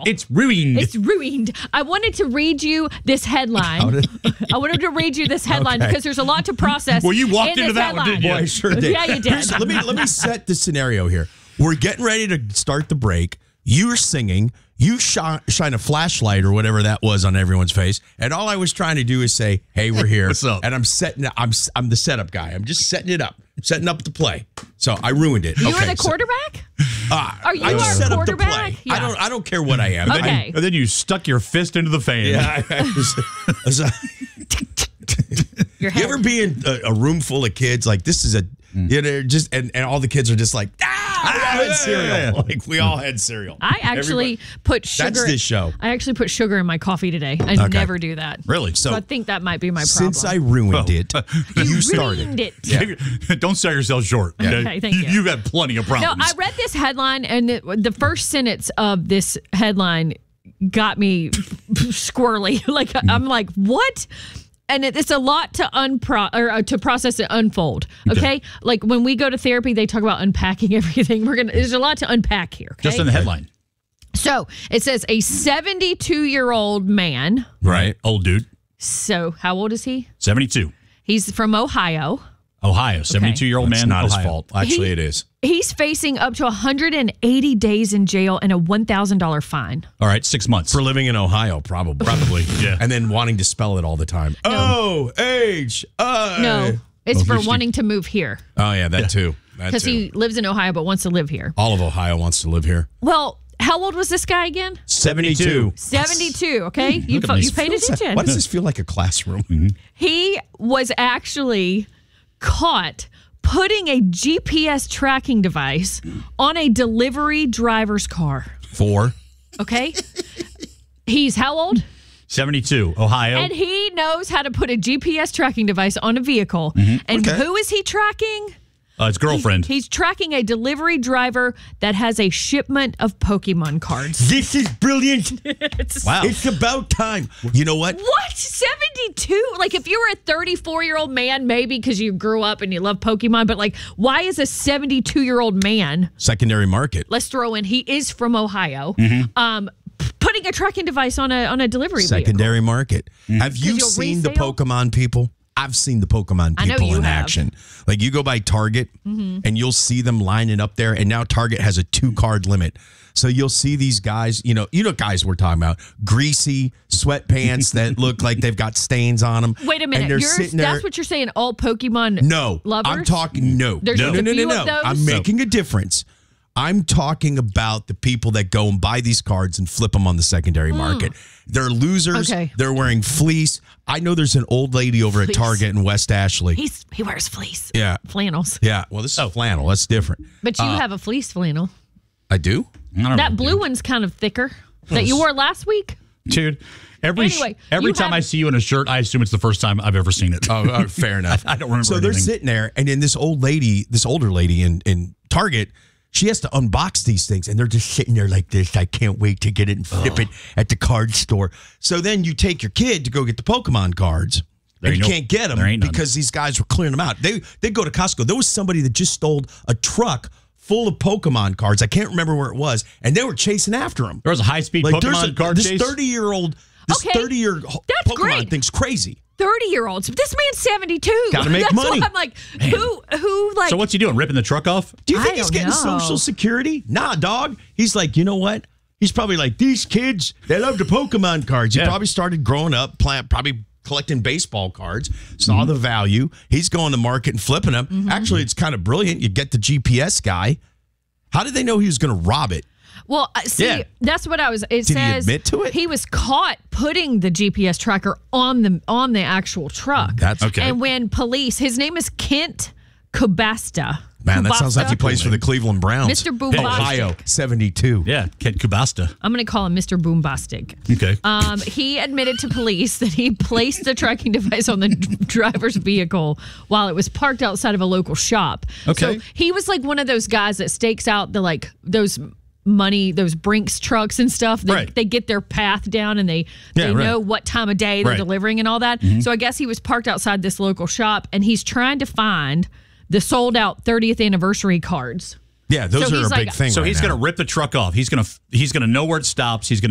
now. It's ruined. It's ruined. I wanted to read you this headline. I wanted to read you this headline because there's a lot to process. Well, you walked in into this that one, headline. didn't you? Boy, I sure did. Yeah, you did. Let me set the scenario here. We're getting ready to start the break. You're singing. You shine a flashlight or whatever that was on everyone's face, and all I was trying to do is say, "Hey, we're here." What's up? And I'm setting. I'm the setup guy. I'm just setting it up, setting up the play. So I ruined it. You were Okay, the quarterback? Are you I just our set up the quarterback? play. Yeah. I don't care what I am. Okay. And then you stuck your fist into the fan. Yeah. Your You head. ever be in a room full of kids? Like this is just and all the kids are just like, we all had cereal. Like we all had cereal. I actually put sugar. That's this show. I actually put sugar in my coffee today. I never do that. Really? So I think that might be my problem. Since I ruined it, you started. Ruined it. Don't sell yourself short. Okay, thank you. You've had plenty of No, problems. I read this headline, and the first sentence of this headline got me squirrely. Like I'm like, what? And it's a lot to to process and unfold. Okay? Like when we go to therapy, they talk about unpacking everything. There's a lot to unpack here. Okay? Just in the headline. So it says a 72-year-old man. Right. Old dude. So how old is he? 72. He's from Ohio. Ohio. 72-year-old It's man. not his Ohio. fault. Actually, it is. He's facing up to 180 days in jail and a $1,000 fine. All right, 6 months. For living in Ohio, probably. Yeah. And then wanting to spell it all the time. O-H-I. No, it's for wanting to move here Oh, yeah, that too. because he lives in Ohio but wants to live here. All of Ohio wants to live here. Well, how old was this guy again? 72. 72, okay? You at me. paid attention. Why does this feel like a classroom? He was actually caught putting a GPS tracking device on a delivery driver's car, 4. okay? He's how old? 72. Ohio. And he knows how to put a GPS tracking device on a vehicle. And Okay. who is he tracking? His girlfriend. He's tracking a delivery driver that has a shipment of Pokemon cards. This is brilliant. Wow. It's about time. You know what? What? 72? Like, if you were a 34-year-old man, maybe because you grew up and you love Pokemon, but like, why is a 72-year-old man, Secondary market. let's throw in, he is from Ohio, putting a tracking device on a delivery vehicle? Secondary market. Have you you'll seen the resale? Pokemon people? I've seen the Pokemon I know people you in have. action. Like you go by Target and you'll see them lining up there. And now Target has a 2-card limit. So you'll see these guys, you know guys we're talking about, greasy sweatpants that look like they've got stains on them. Wait a And minute. they're sitting there. That's what you're saying, all Pokemon No, lovers? I'm talking There's no, just a no. few of those? I'm making a difference. I'm talking about the people that go and buy these cards and flip them on the secondary market. They're losers. Okay. They're wearing fleece. I know there's an old lady over at Fleece. Target in West Ashley. He wears fleece. Yeah. Flannels. Yeah. Well, this is flannel. That's different. But you have a fleece flannel. I do? I don't That know, blue one's kind of thicker that you wore last week. dude. Every Anyway, you time have- I see you in a shirt, I assume it's the first time I've ever seen it. Oh, fair enough. I don't remember So they're anything. sitting there, and then this older lady in Target, she has to unbox these things, and they're just sitting there like this. I can't wait to get it and flip it at the card store. So then you take your kid to go get the Pokemon cards, and you can't get them there ain't none. because these guys were clearing them out. They go to Costco. There was somebody that just stole a truck full of Pokemon cards. I can't remember where it was, and they were chasing after him. There was a high-speed Like Pokemon card this chase. 30-year-old, Okay, that's Pokemon great. thing's crazy. 30-year-olds. This man's 72. Gotta make That's money. Why I'm like, who like? So what's he doing? Ripping the truck off? Do you think I he's don't getting know. Social Security? Nah, dog. He's like, you know what? He's probably like, these kids, they love the Pokemon cards. He Yeah. probably started growing up, probably collecting baseball cards, saw the value. He's going to market and flipping them. Actually, it's kind of brilliant. You get the GPS guy. How did they know he was going to rob it? Well, see, Yeah. that's what I was. It Did he says admit to it? He was caught putting the GPS tracker on the actual truck. That's okay. And when police, his name is Kent Kubasta. Man, that sounds like he Kubasta? plays for the Cleveland Browns. Mr. Boombastic. Ohio, 72. Yeah, Kent Kubasta. I'm going to call him Mr. Boombastic. Okay. He admitted to police that he placed the tracking device on the driver's vehicle while it was parked outside of a local shop. Okay. So he was like one of those guys that stakes out the those Brinks trucks and stuff. Right. They get their path down and they right. know what time of day they're Right. delivering and all that. So I guess he was parked outside this local shop and he's trying to find the sold out 30th anniversary cards. Yeah, those So are he's a big like- thing. So right he's now. going to rip the truck off. He's going to know where it stops. He's going to